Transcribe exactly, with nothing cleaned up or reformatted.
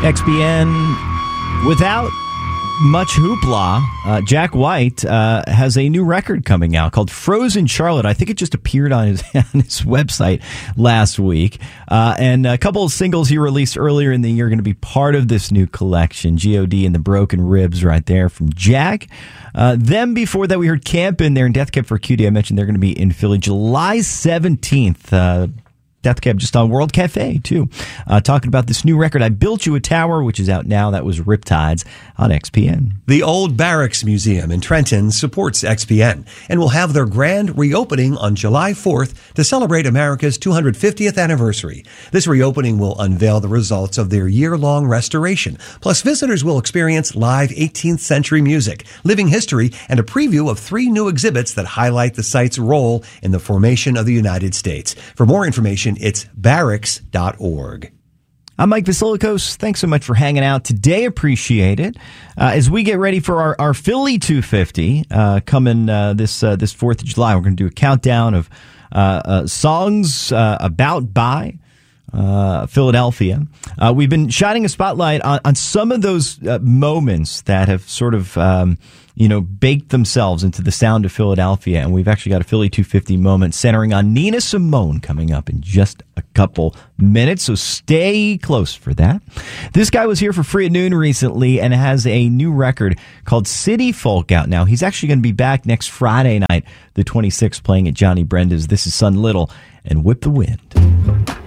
X B N, without much hoopla, uh, Jack White uh, has a new record coming out called Frozen Charlotte. I think it just appeared on his, on his website last week. Uh, and a couple of singles he released earlier in the year are going to be part of this new collection. G O D and the Broken Ribs right there from Jack. Uh, then before that, we heard Camp in there in Death Cab for Cutie. I mentioned they're going to be in Philly July seventeenth. Uh, Death Cab just on World Cafe, too. Uh, talking about this new record, I Built You a Tower, which is out now. That was Riptides on X P N. The Old Barracks Museum in Trenton supports X P N and will have their grand reopening on July fourth to celebrate America's two hundred fiftieth anniversary. This reopening will unveil the results of their year-long restoration. Plus, visitors will experience live eighteenth century music, living history, and a preview of three new exhibits that highlight the site's role in the formation of the United States. For more information, it's barracks dot org. I'm Mike Vasilikos. Thanks so much for hanging out today. Appreciate it. Uh, as we get ready for our, our Philly two fifty uh, coming uh, this uh, this fourth of July, we're going to do a countdown of uh, uh, songs uh, about by uh, Philadelphia. Uh, we've been shining a spotlight on, on some of those uh, moments that have sort of um, you know, baked themselves into the sound of Philadelphia. And we've actually got a Philly two fifty moment centering on Nina Simone coming up in just a couple minutes. So stay close for that. This guy was here for Free at Noon recently and has a new record called City Folk out now. He's actually going to be back next Friday night, the twenty-sixth, playing at Johnny Brenda's. This is Son Little and Whip the Wind.